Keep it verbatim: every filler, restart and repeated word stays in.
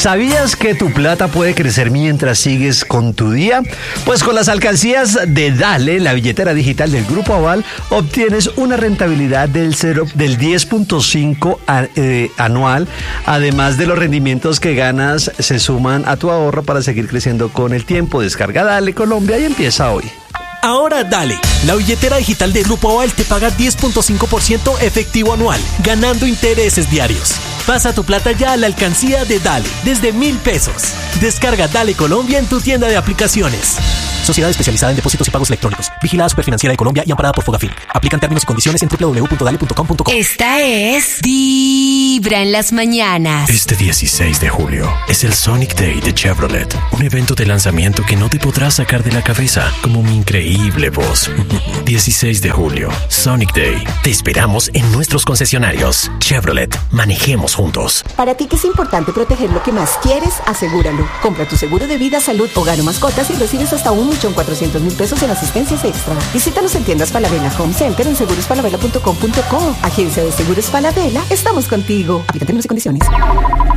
¿Sabías que tu plata puede crecer mientras sigues con tu día? Pues con las alcancías de Dale, la billetera digital del Grupo Aval, obtienes una rentabilidad del, cero, del diez punto cinco a, eh, anual. Además de los rendimientos que ganas, se suman a tu ahorro para seguir creciendo con el tiempo. Descarga Dale Colombia y empieza hoy. Ahora Dale, la billetera digital de Grupo Aval te paga diez punto cinco por ciento efectivo anual, ganando intereses diarios. Pasa tu plata ya a la alcancía de Dale, desde mil pesos. Descarga Dale Colombia en tu tienda de aplicaciones. Sociedad especializada en depósitos y pagos electrónicos. Vigilada Superfinanciera de Colombia y amparada por Fogafín. Aplican términos y condiciones en doble u doble u doble u punto dale punto com punto co. Esta es Vibra en las mañanas. Este dieciséis de julio es el Sonic Day de Chevrolet. Un evento de lanzamiento que no te podrás sacar de la cabeza, como mi increíble voz. dieciséis de julio, Sonic Day. Te esperamos en nuestros concesionarios. Chevrolet, manejemos juntos. Para ti que es importante proteger lo que más quieres, asegúralo. Compra tu seguro de vida, salud, hogar o mascotas y recibes hasta un millón cuatrocientos mil pesos en asistencias extra. Visítanos en tiendas Falabella Home Center en seguros falabella punto com punto co. Agencia de Seguros Falabella, estamos contigo. Aplica términos y condiciones.